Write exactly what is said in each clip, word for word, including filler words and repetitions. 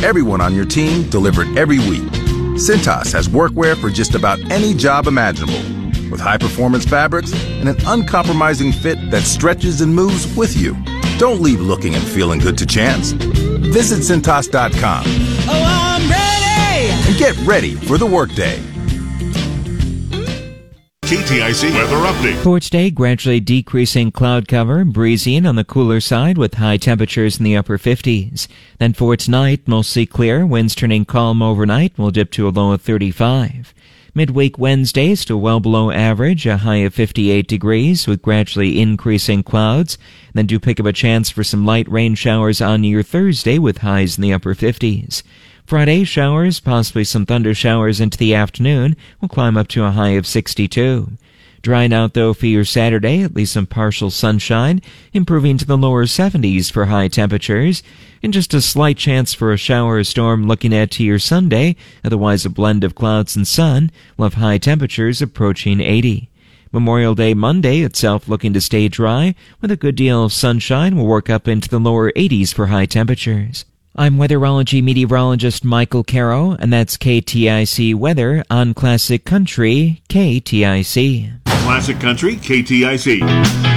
everyone on your team delivered every week. Cintas has workwear for just about any job imaginable, with high-performance fabrics and an uncompromising fit that stretches and moves with you. Don't leave looking and feeling good to chance. Visit Cintas dot com. Oh, I'm ready! And get ready for the workday. K T I C weather update. For today, gradually decreasing cloud cover, breezy and on the cooler side with high temperatures in the upper fifties. Then for tonight, mostly clear, winds turning calm overnight, will dip to a low of thirty-five. Midweek Wednesday, still well below average, a high of fifty-eight degrees with gradually increasing clouds. Then do pick up a chance for some light rain showers on your Thursday with highs in the upper fifties. Friday, showers, possibly some thunder showers into the afternoon, will climb up to a high of sixty-two. Drying out, though, for your Saturday, at least some partial sunshine, improving to the lower seventies for high temperatures, and just a slight chance for a shower or storm looking at to your Sunday, otherwise a blend of clouds and sun, will have high temperatures approaching eighty. Memorial Day Monday itself looking to stay dry, with a good deal of sunshine will work up into the lower eighties for high temperatures. I'm weatherology meteorologist Michael Caro, and that's K T I C weather on Classic Country K T I C. Classic Country K T I C.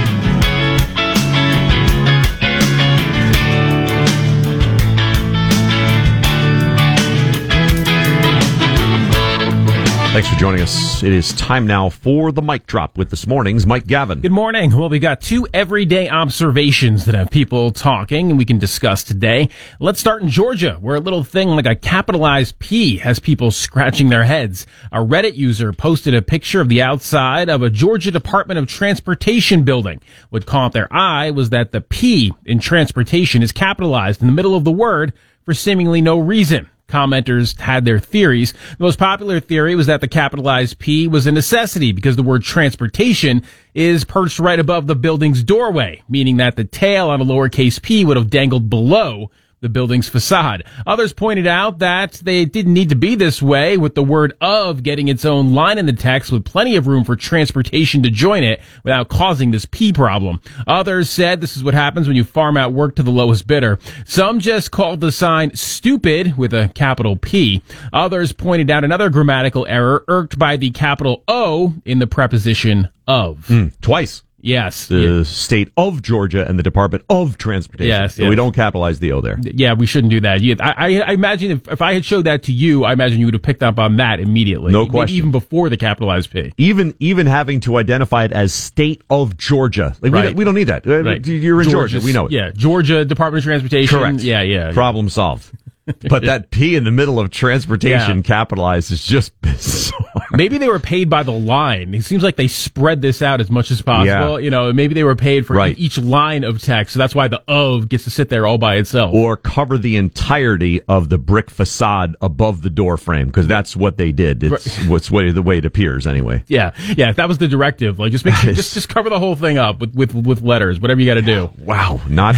Thanks for joining us. It is time now for the mic drop with this morning's Mike Gavin. Good morning. Well, we got two everyday observations that have people talking and we can discuss today. Let's start in Georgia, where a little thing like a capitalized P has people scratching their heads. A Reddit user posted a picture of the outside of a Georgia Department of Transportation building. What caught their eye was that the P in transportation is capitalized in the middle of the word for seemingly no reason. Commenters had their theories. The most popular theory was that the capitalized P was a necessity because the word transportation is perched right above the building's doorway, meaning that the tail on a lowercase p would have dangled below the building's facade. Others pointed out that they didn't need to be this way, with the word of getting its own line in the text with plenty of room for transportation to join it without causing this P problem. Others said this is what happens when you farm out work to the lowest bidder. Some just called the sign stupid with a capital P. Others pointed out another grammatical error irked by the capital O in the preposition of. Mm, twice. Yes. The yeah. state of Georgia and the Department of Transportation. Yes. So yes. we don't capitalize the O there. Yeah, we shouldn't do that. I, I imagine if, if I had showed that to you, I imagine you would have picked up on that immediately. No question. Even before the capitalized P. Even even having to identify it as state of Georgia. Like, right. we, don't, we don't need that. Right. You're in Georgia, Georgia. We know it. Yeah, Georgia Department of Transportation. Correct. Yeah, yeah. Problem solved. But that P in the middle of transportation yeah. capitalized is just bizarre. Maybe they were paid by the line. It seems like they spread this out as much as possible. Yeah. You know, maybe they were paid for right. each line of text. So that's why the of gets to sit there all by itself. Or cover the entirety of the brick facade above the door frame, because that's what they did. It's right. what's way, the way it appears anyway. Yeah, yeah. That was the directive. Like, just make sure, just just cover the whole thing up with with, with letters, whatever you got to do. Wow, not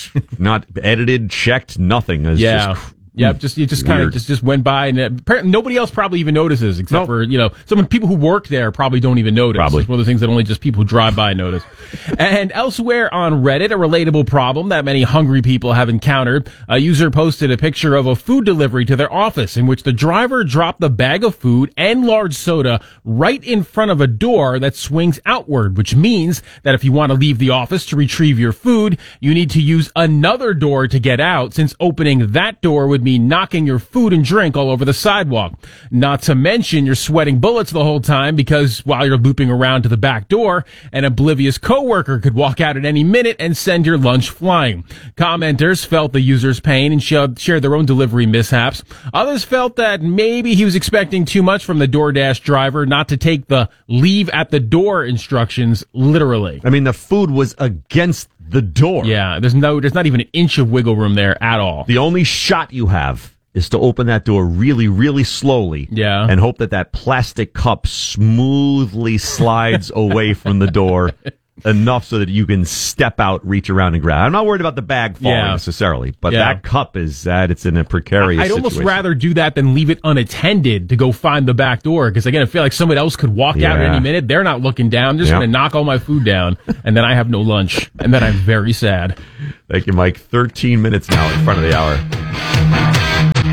not edited, checked, nothing. It's yeah. Just, Yep, just you just kind of just, just went by, and apparently nobody else probably even notices, except nope. for you know some people who work there probably don't even notice. Probably it's one of the things that only just people who drive by notice. And elsewhere on Reddit, a relatable problem that many hungry people have encountered. A user posted a picture of a food delivery to their office in which the driver dropped the bag of food and large soda right in front of a door that swings outward, which means that if you want to leave the office to retrieve your food, you need to use another door to get out, since opening that door would mean knocking your food and drink all over the sidewalk. Not to mention you're sweating bullets the whole time, because while you're looping around to the back door, an oblivious coworker could walk out at any minute and send your lunch flying. Commenters felt the user's pain and shared their own delivery mishaps. Others felt that maybe he was expecting too much from the DoorDash driver not to take the leave at the door instructions literally. I mean, the food was against the door. Yeah, there's no, there's not even an inch of wiggle room there at all. The only shot you have is to open that door really, really slowly. Yeah. And hope that that plastic cup smoothly slides away from the door enough so that you can step out, reach around, and grab. I'm not worried about the bag falling yeah. necessarily, but yeah. that cup is that it's in a precarious I'd situation. almost rather do that than leave it unattended to go find the back door, because again, I feel like someone else could walk yeah. out at any minute. They're not looking down. They're just yep. going to knock all my food down, and then I have no lunch, and then I'm very sad. Thank you, Mike. thirteen minutes now in front of the hour.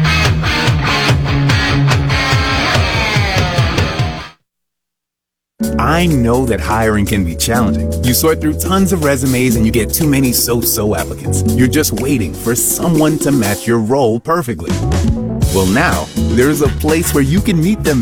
I know that hiring can be challenging. You sort through tons of resumes and you get too many so-so applicants. You're just waiting for someone to match your role perfectly. Well, now, there's a place where you can meet them